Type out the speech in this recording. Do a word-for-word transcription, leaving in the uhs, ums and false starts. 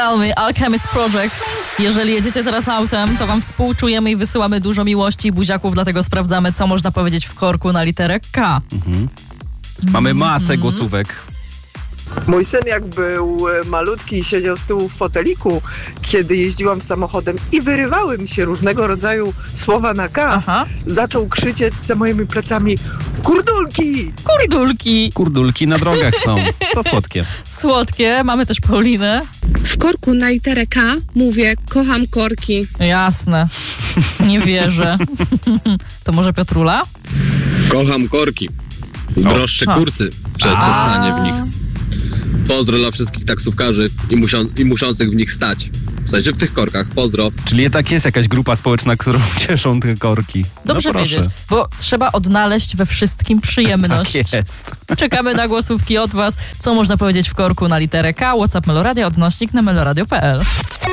Tell Me, Alchemist Project. Jeżeli jedziecie teraz autem, to wam współczujemy i wysyłamy dużo miłości i buziaków, dlatego sprawdzamy, co można powiedzieć w korku na literę K. Mhm. Mamy masę Mhm. głosówek. Mój syn jak był malutki i siedział z tyłu w foteliku, kiedy jeździłam samochodem i wyrywały mi się różnego rodzaju słowa na K, Aha. zaczął krzyczeć za moimi plecami: kurdulki! Kurdulki. Kurdulki na drogach są. To słodkie. Słodkie. Mamy też Paulinę. W korku na literę K mówię kocham korki. Jasne. Nie wierzę. To może Piotrula? Kocham korki. Droższe O. kursy przez A. to stanie w nich. Pozdro dla wszystkich taksówkarzy i, musią, i muszących w nich stać. W sensie w tych korkach. Pozdro. Czyli tak jest jakaś grupa społeczna, którą cieszą te korki. Dobrze no proszę. wiedzieć, bo trzeba odnaleźć we wszystkim przyjemność. Tak jest. Czekamy na głosówki od was. Co można powiedzieć w korku na literę K? WhatsApp Meloradia, odnośnik na meloradio kropka p l.